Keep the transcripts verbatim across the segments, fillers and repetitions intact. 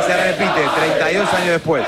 se repite treinta y dos años después.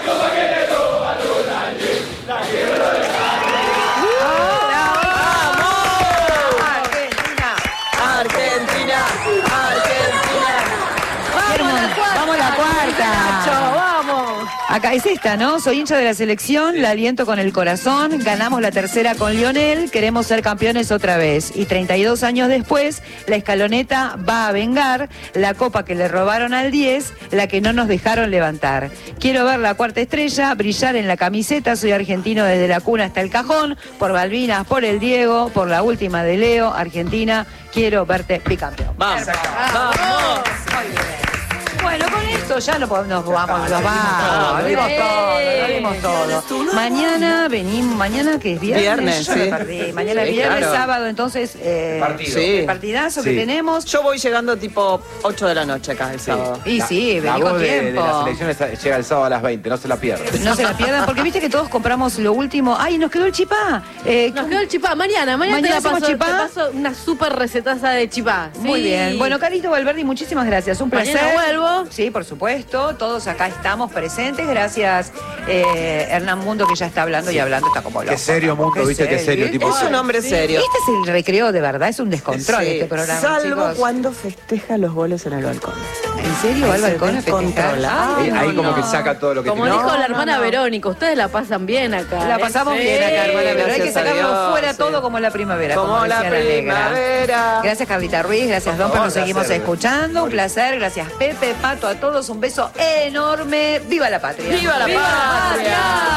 Argentina, Argentina. Vamos, vamos a la cuarta. Vamos. Acá es esta, ¿no? Soy hincha de la selección, la aliento con el corazón, ganamos la tercera con Lionel, queremos ser campeones otra vez. Y treinta y dos años después, la escaloneta va a vengar la copa que le robaron al diez, la que no nos dejaron levantar. Quiero ver la cuarta estrella, brillar en la camiseta, soy argentino desde la cuna hasta el cajón, por Balvinas, por el Diego, por la última de Leo, Argentina, quiero verte bicampeón. Vamos. Vamos. Muy bien. Bueno, con esto ya no podemos, nos vamos, nos vamos, lo dimos todo, lo dimos todo. Mañana venimos, mañana que es viernes, Viernes, yo sí. me perdí. Mañana es Sí, viernes, claro. sábado, entonces eh, Partido. Sí. el partidazo Sí. que tenemos. Yo voy llegando tipo ocho de la noche acá el Sí. sábado. Y La- sí, la vení con voz de, de tiempo. la selección está- llega el sábado a las veinte, no se la pierdan. No se la pierdan, porque viste que todos compramos lo último. ¡Ay, nos quedó el chipá! Eh, Nos quedó el chipá. Mañana, mañana, Mañana te, la hacemos paso, chipá. te paso una súper recetaza de chipá. Muy Sí. bien. Bueno, Carito Valverdi, muchísimas gracias. Un placer. Mañana vuelvo. Sí, por supuesto. Todos acá estamos presentes. Gracias, eh, Hernán Mundo, que ya está hablando y hablando. Está como loco. Qué serio, Mundo, viste, qué serio, tipo. Es un hombre serio. Este es el recreo de verdad, es un descontrol Sí. este programa, Salvo chicos. cuando festeja los goles en el balcón. ¿En serio va al Ese balcón a festejar? descontrolado. Ahí, no, ahí como no. que saca todo lo que Como tiene. dijo No, la no, hermana no. Verónica, ustedes la pasan bien acá. La ¿eh? pasamos Sí. bien acá, hermana, pero hay que gracias a sacarlo Dios, fuera sí. todo como la primavera. Como Como, la decía la negra. primavera. Gracias, Carlita Ruiz, gracias, Don, Por nos favor, seguimos placer. escuchando. Un placer, gracias, Pepe, Pato, a todos. Un beso enorme. ¡Viva la patria! ¡Viva la patria!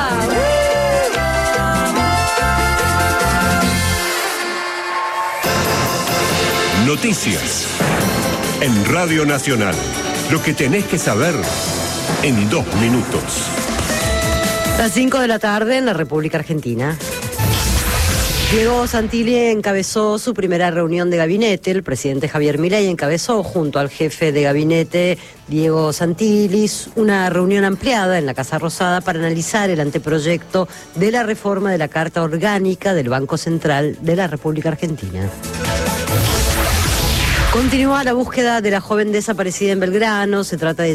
Noticias. En Radio Nacional. Lo que tenés que saber en dos minutos. Las cinco de la tarde en la República Argentina. Diego Santilli encabezó su primera reunión de gabinete. El presidente Javier Milei encabezó junto al jefe de gabinete Diego Santilli una reunión ampliada en la Casa Rosada para analizar el anteproyecto de la reforma de la Carta Orgánica del Banco Central de la República Argentina. Continúa la búsqueda de la joven desaparecida en Belgrano. Se trata de